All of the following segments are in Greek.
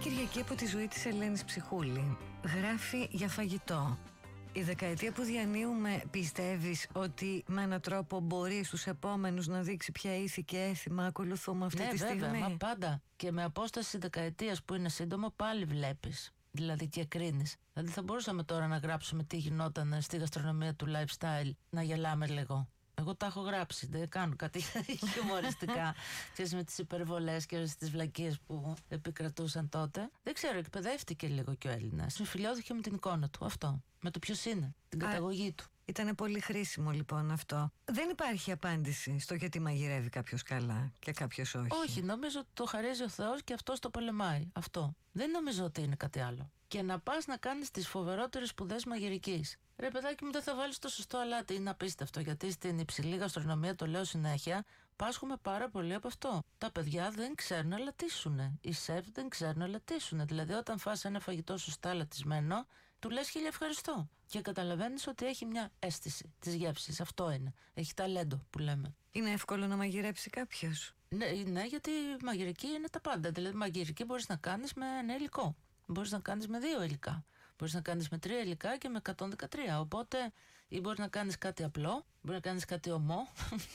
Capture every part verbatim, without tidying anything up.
Κυριακή από τη ζωή της Ελένης Ψυχούλη. Γράφει για φαγητό. Η δεκαετία που διανύουμε, πιστεύεις ότι με έναν τρόπο μπορεί στους επόμενους να δείξει ποια ήθη και έθιμα ακολουθούμε αυτή ναι, τη στιγμή? Ναι βέβαια, μα πάντα. Και με απόσταση δεκαετίας που είναι σύντομο πάλι βλέπεις. Δηλαδή και κρίνεις. Δηλαδή θα μπορούσαμε τώρα να γράψουμε τι γινόταν στη γαστρονομία του lifestyle, να γελάμε λίγο. Εγώ τα έχω γράψει, δεν κάνω κάτι χιουμοριστικά. Ξέρεις, με τις υπερβολές και τις βλακίες που επικρατούσαν τότε. Δεν ξέρω, εκπαιδεύτηκε λίγο και ο Έλληνας. Συμφιλιώθηκε με την εικόνα του, αυτό. Με το ποιος είναι, την καταγωγή του. Ήταν πολύ χρήσιμο λοιπόν αυτό. Δεν υπάρχει απάντηση στο γιατί μαγειρεύει κάποιος καλά και κάποιος όχι. Όχι, νομίζω ότι το χαρίζει ο Θεός και αυτός το πολεμάει. Αυτό. Δεν νομίζω ότι είναι κάτι άλλο. Και να πας να κάνεις τις φοβερότερες σπουδές μαγειρικής. Ρε παιδάκι μου, δεν θα βάλεις το σωστό αλάτι. Είναι απίστευτο, γιατί στην υψηλή γαστρονομία, το λέω συνέχεια, πάσχουμε πάρα πολύ από αυτό. Τα παιδιά δεν ξέρουν να λατήσουν. Οι σεφ δεν ξέρουν να λατήσουν. Δηλαδή, όταν φας ένα φαγητό σωστά λατισμένο, του λες χίλια ευχαριστώ. Και καταλαβαίνεις ότι έχει μια αίσθηση της γεύσης. Αυτό είναι. Έχει ταλέντο που λέμε. Είναι εύκολο να μαγειρέψει κάποιος? Ναι, ναι, γιατί η μαγειρική είναι τα πάντα. Δηλαδή, μαγειρική μπορείς να κάνεις με ένα υλικό. Μπορείς να κάνεις με δύο υλικά. Μπορείς να κάνεις με τρία υλικά και με εκατόν δεκατρία. Οπότε, ή μπορείς να κάνεις κάτι απλό, μπορεί να κάνεις κάτι ομό.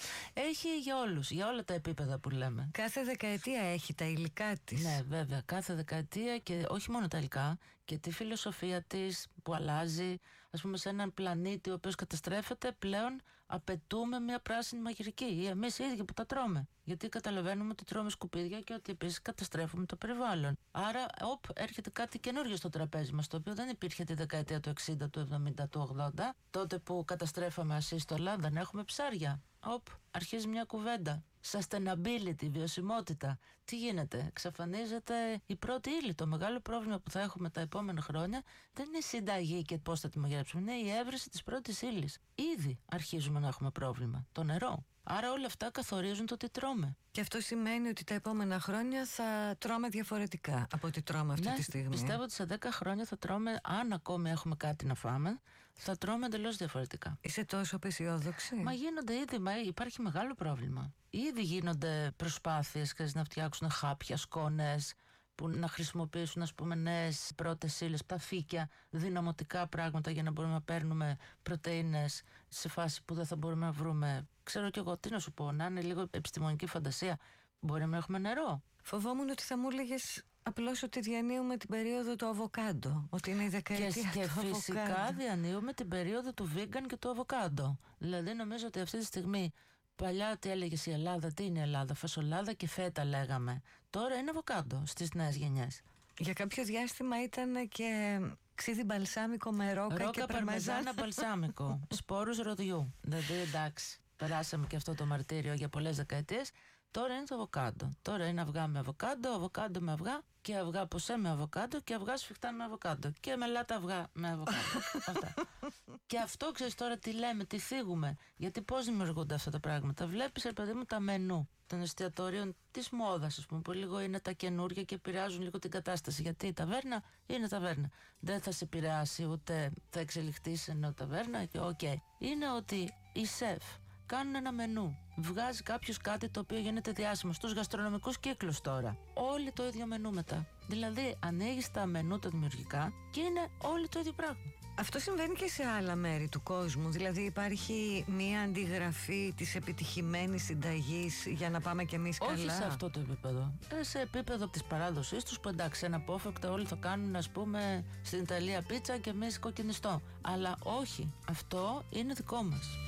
Έχει για όλους, για όλα τα επίπεδα που λέμε. Κάθε δεκαετία έχει τα υλικά της. Ναι, βέβαια. Κάθε δεκαετία και όχι μόνο τα υλικά, και τη φιλοσοφία της που αλλάζει. Ας πούμε, σε έναν πλανήτη ο οποίος καταστρέφεται, πλέον απαιτούμε μια πράσινη μαγειρική. Ή εμείς οι ίδιοι που τα τρώμε. Γιατί καταλαβαίνουμε ότι τρώμε σκουπίδια και ότι επίσης καταστρέφουμε το περιβάλλον. Άρα, οπ, έρχεται κάτι καινούριο στο τραπέζι μας, το οποίο δεν υπήρχε τη δεκαετία του εξήντα, του εβδομήντα, του ογδόντα. Τότε που καταστρέφαμε ασύστολα, δεν έχουμε ψάρια. Οπ, αρχίζει μια κουβέντα. Sustainability, βιωσιμότητα. Τι γίνεται? Εξαφανίζεται η πρώτη ύλη. Το μεγάλο πρόβλημα που θα έχουμε τα επόμενα χρόνια δεν είναι η συνταγή και πώς θα τη μαγειρέψουμε, είναι η έβρεση της πρώτης ύλης. Ήδη αρχίζουμε να έχουμε πρόβλημα. Το νερό. Άρα όλα αυτά καθορίζουν το τι τρώμε. Και αυτό σημαίνει ότι τα επόμενα χρόνια θα τρώμε διαφορετικά από ό,τι τρώμε αυτή ναι, τη στιγμή. Πιστεύω ότι σε δέκα χρόνια θα τρώμε, αν ακόμη έχουμε κάτι να φάμε, θα τρώμε εντελώς διαφορετικά. Είσαι τόσο απεσιόδοξη? Μα γίνονται ήδη, μα υπάρχει μεγάλο πρόβλημα. Ήδη γίνονται προσπάθειες ξέρεις, να φτιάξουν χάπια, σκόνες, που να χρησιμοποιήσουν ας πούμε νέες πρώτες ύλες, τα φύκια, δυναμωτικά πράγματα για να μπορούμε να παίρνουμε πρωτεΐνες σε φάση που δεν θα μπορούμε να βρούμε. Ξέρω κι εγώ τι να σου πω, να είναι λίγο επιστημονική φαντασία. Μπορεί να έχουμε νερό. Φοβόμουν ότι θα μου έλεγες απλώς ότι διανύουμε την περίοδο του αβοκάντο, ότι είναι η δεκαετία και, του και αβοκάντο. φυσικά διανύουμε την περίοδο του vegan και του αβοκάντο. Δηλαδή νομίζω ότι αυτή τη στιγμή, παλιά τι έλεγες η Ελλάδα, τι είναι η Ελλάδα, φασολάδα και φέτα λέγαμε. Τώρα είναι αβοκάντο στις νέες γενιές. Για κάποιο διάστημα ήταν και ξύδι μπαλσάμικο με ρόκα, ρόκα και παρμεζάνα μπαλσάμικο, σπόρους ροδιού. Δηλαδή εντάξει, περάσαμε και αυτό το μαρτύριο για πολλές δεκαετίες. Τώρα είναι το αβοκάντο. Τώρα είναι αυγά με αβοκάντο, αβοκάντο με αυγά και αυγά ποσέ με αβοκάντο και αυγά σφιχτά με αβοκάντο και μελάτα αυγά με αβοκάντο. Αυτά. Και αυτό ξέρεις τώρα τι λέμε, τι θίγουμε. Γιατί πώς δημιουργούνται αυτά τα πράγματα? Βλέπεις, ρε παιδί μου, τα μενού των εστιατόριων της μόδας, ας πούμε, που λίγο είναι τα καινούργια και επηρεάζουν λίγο την κατάσταση. Γιατί η ταβέρνα είναι ταβέρνα. Δεν θα σε επηρεάσει ούτε θα εξελιχθεί σε νέο ταβέρνα και οκ. Okay. Είναι ότι οι σεφ κάνουν ένα μενού. Βγάζει κάποιος κάτι το οποίο γίνεται διάσημο στους γαστρονομικούς κύκλους τώρα. Όλοι το ίδιο μενού μετά. Δηλαδή ανοίγεις τα μενού τα δημιουργικά και είναι όλοι το ίδιο πράγμα. Αυτό συμβαίνει και σε άλλα μέρη του κόσμου. Δηλαδή υπάρχει μία αντιγραφή της επιτυχημένης συνταγής για να πάμε κι εμείς καλά. Όχι σε αυτό το επίπεδο. Ε, σε επίπεδο της παράδοσής τους που εντάξει αναπόφευκτα όλοι θα κάνουν ας πούμε στην Ιταλία πίτσα και εμείς κοκκινιστό. Αλλά όχι, αυτό είναι δικό μας.